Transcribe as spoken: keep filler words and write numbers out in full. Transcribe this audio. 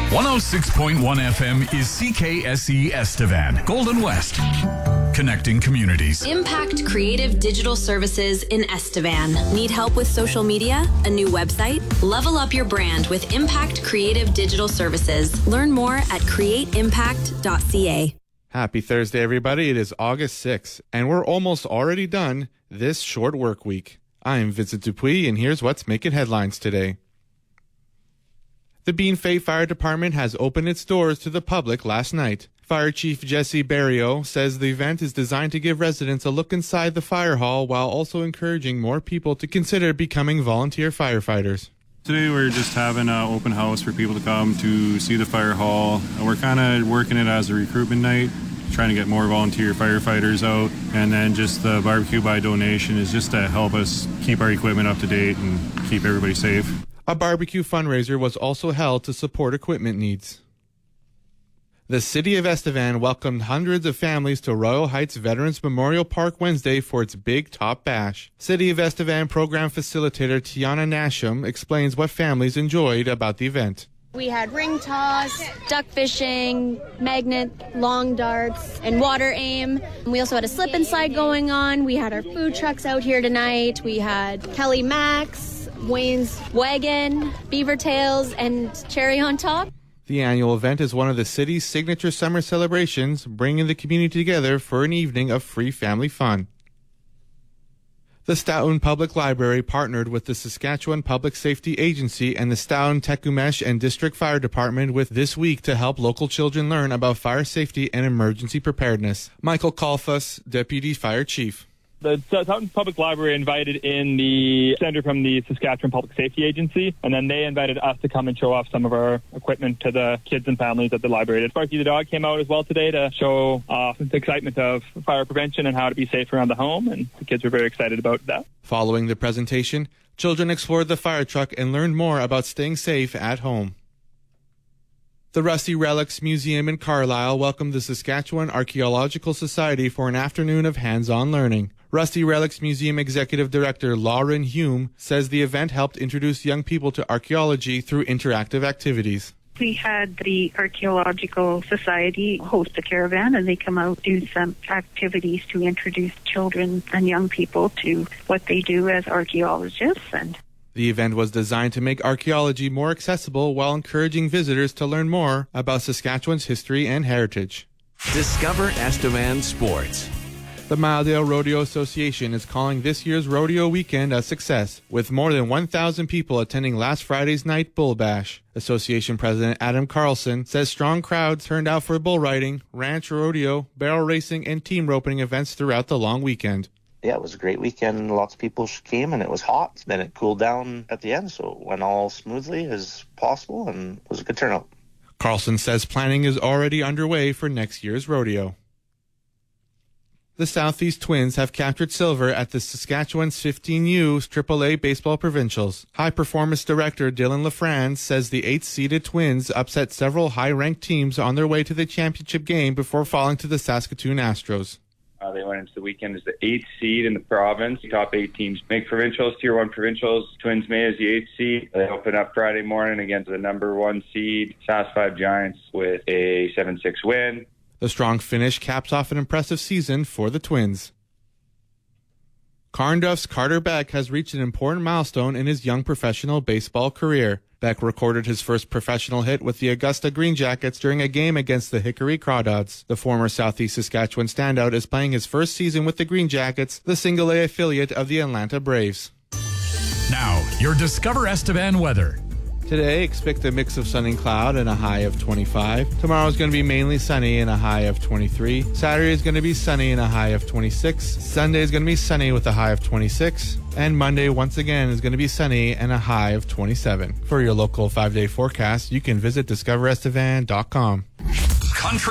one oh six point one F M is C K S E Estevan, Golden West. Connecting communities. Impact Creative Digital Services in Estevan. Need help with social media? A new website? Level up your brand with Impact Creative Digital Services. Learn more at create impact dot c a. Happy Thursday, everybody. It is August sixth, and we're almost already done this short work week. I'm Vincent Dupuis, and here's what's making headlines today. The Bean Fay Fire Department has opened its doors to the public last night. Fire Chief Jesse Barrio says the event is designed to give residents a look inside the fire hall while also encouraging more people to consider becoming volunteer firefighters. Today we're just having an open house for people to come to see the fire hall. And we're kind of working it as a recruitment night, trying to get more volunteer firefighters out. And then just the barbecue by donation is just to help us keep our equipment up to date and keep everybody safe. A barbecue fundraiser was also held to support equipment needs. The City of Estevan welcomed hundreds of families to Royal Heights Veterans Memorial Park Wednesday for its Big Top Bash. City of Estevan program facilitator Tiana Nasham explains what families enjoyed about the event. We had ring toss, duck fishing, magnet, long darts, and water aim. We also had a slip and slide going on. We had our food trucks out here tonight. We had Kelly Max, Wayne's Wagon, Beaver Tails, and Cherry on Top. The annual event is one of the city's signature summer celebrations, bringing the community together for an evening of free family fun. The Stoughton Public Library partnered with the Saskatchewan Public Safety Agency and the Stoughton Tecumseh and District Fire Department with This Week to help local children learn about fire safety and emergency preparedness. Michael Kalfas, Deputy Fire Chief. The Stoughton Public Library invited in the center from the Saskatchewan Public Safety Agency, and then they invited us to come and show off some of our equipment to the kids and families at the library. Sparky the dog came out as well today to show off the excitement of fire prevention and how to be safe around the home, and the kids were very excited about that. Following the presentation, children explored the fire truck and learned more about staying safe at home. The Rusty Relics Museum in Carlisle welcomed the Saskatchewan Archaeological Society for an afternoon of hands-on learning. Rusty Relics Museum Executive Director Lauren Hume says the event helped introduce young people to archaeology through interactive activities. We had the Archaeological Society host a caravan, and they come out do some activities to introduce children and young people to what they do as archaeologists. And the event was designed to make archaeology more accessible while encouraging visitors to learn more about Saskatchewan's history and heritage. Discover Estevan Sports. The Miledale Rodeo Association is calling this year's rodeo weekend a success, with more than one thousand people attending last Friday's night bull bash. Association President Adam Carlson says strong crowds turned out for bull riding, ranch rodeo, barrel racing, and team roping events throughout the long weekend. Yeah, it was a great weekend. Lots of people came, and it was hot. Then it cooled down at the end, so it went all smoothly as possible, and it was a good turnout. Carlson says planning is already underway for next year's rodeo. The Southeast Twins have captured silver at the Saskatchewan's fifteen U triple A Baseball Provincials. High-performance director Dylan LaFrance says the eighth-seeded Twins upset several high-ranked teams on their way to the championship game before falling to the Saskatoon Astros. Uh, they went into the weekend as the eighth seed in the province. The top eight teams make provincials, tier one provincials. Twins May is the eighth seed. They open up Friday morning against the number one seed, Sask five Giants, with a seven six win. The strong finish caps off an impressive season for the Twins. Carnduff's Carter Beck has reached an important milestone in his young professional baseball career. Beck recorded his first professional hit with the Augusta Green Jackets during a game against the Hickory Crawdads. The former Southeast Saskatchewan standout is playing his first season with the Green Jackets, the single A affiliate of the Atlanta Braves. Now, your Discover Estevan weather. Today, expect a mix of sun and cloud and a high of twenty-five. Tomorrow is going to be mainly sunny and a high of twenty-three. Saturday is going to be sunny and a high of twenty-six. Sunday is going to be sunny with a high of twenty-six. And Monday, once again, is going to be sunny and a high of twenty-seven. For your local five-day forecast, you can visit discover estevan dot com. Country